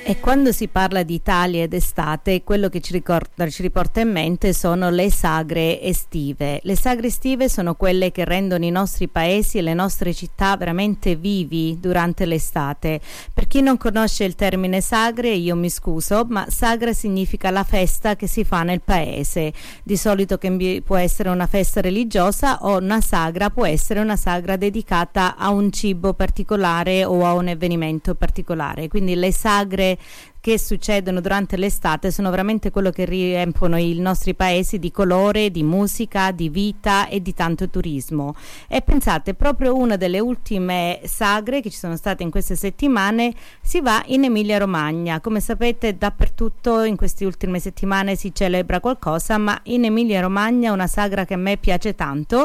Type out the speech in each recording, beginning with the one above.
E quando si parla di Italia ed estate, quello che ci riporta in mente sono le sagre estive. Le sagre estive sono quelle che rendono i nostri paesi e le nostre città veramente vivi durante l'estate. Per chi non conosce il termine sagre, io mi scuso, ma sagra significa la festa che si fa nel paese. Di solito che può essere una festa religiosa o una sagra può essere una sagra dedicata a un cibo particolare o a un avvenimento particolare. Quindi le sagre che succedono durante l'estate sono veramente quello che riempiono i nostri paesi di colore, di musica, di vita e di tanto turismo. E pensate, proprio una delle ultime sagre che ci sono state in queste settimane si va in Emilia-Romagna. Come sapete, dappertutto in queste ultime settimane si celebra qualcosa, ma in Emilia-Romagna una sagra che a me piace tanto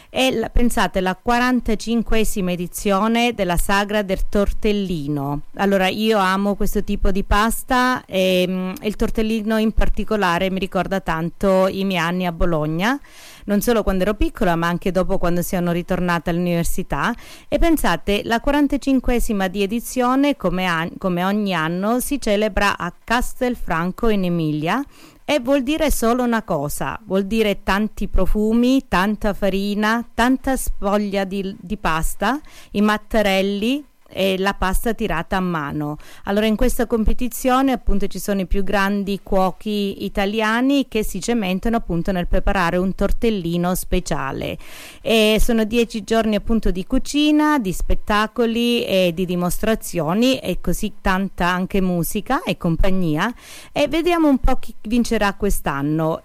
è, pensate, la 45esima edizione della sagra del tortellino. Allora, io amo questo tipo di pasta e il tortellino in particolare mi ricorda tanto i miei anni a Bologna, non solo quando ero piccola ma anche dopo, quando sono ritornata all'università. E pensate, la 45esima di edizione, come ogni anno, si celebra a Castelfranco in Emilia. E vuol dire solo una cosa, vuol dire tanti profumi, tanta farina, tanta sfoglia di pasta, i mattarelli e la pasta tirata a mano. Allora, in questa competizione appunto ci sono i più grandi cuochi italiani che si cimentano appunto nel preparare un tortellino speciale, e sono 10 giorni appunto di cucina, di spettacoli e di dimostrazioni, e così tanta anche musica e compagnia. E vediamo un po' chi vincerà quest'anno.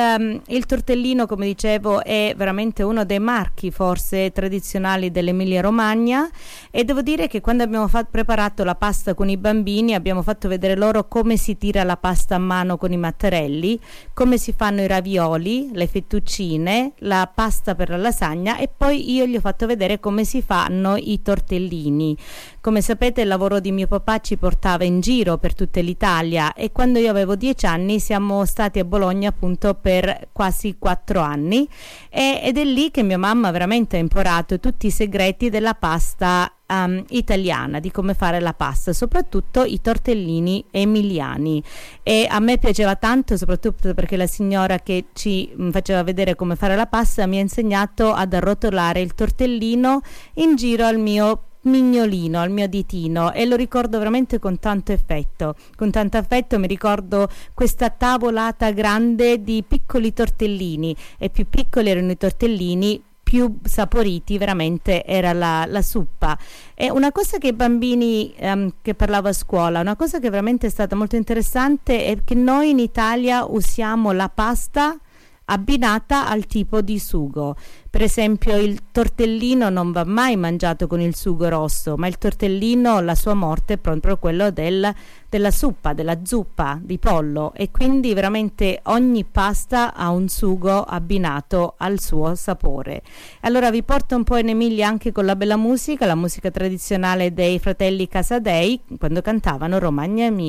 Il tortellino, come dicevo, è veramente uno dei marchi forse tradizionali dell'Emilia Romagna, e devo dire che quando abbiamo preparato la pasta con i bambini abbiamo fatto vedere loro come si tira la pasta a mano con i mattarelli, come si fanno i ravioli, le fettuccine, la pasta per la lasagna, e poi io gli ho fatto vedere come si fanno i tortellini. Come sapete, il lavoro di mio papà ci portava in giro per tutta l'Italia, e quando io avevo 10 anni siamo stati a Bologna appunto per quasi 4 anni, ed è lì che mia mamma veramente ha imparato tutti i segreti della pasta italiana, di come fare la pasta, soprattutto i tortellini emiliani. E a me piaceva tanto, soprattutto perché la signora che ci faceva vedere come fare la pasta mi ha insegnato ad arrotolare il tortellino in giro al mio mignolino, al mio ditino, e lo ricordo veramente con tanto affetto. Mi ricordo questa tavolata grande di piccoli tortellini, e più piccoli erano i tortellini, più saporiti veramente era la suppa. E una cosa che i bambini che parlavo a scuola, una cosa che veramente è stata molto interessante, è che noi in Italia usiamo la pasta abbinata al tipo di sugo. Per esempio, il tortellino non va mai mangiato con il sugo rosso, ma il tortellino, la sua morte è proprio quello della suppa, della zuppa di pollo, e quindi veramente ogni pasta ha un sugo abbinato al suo sapore. Allora vi porto un po' in Emilia anche con la bella musica, la musica tradizionale dei fratelli Casadei, quando cantavano Romagna Mia.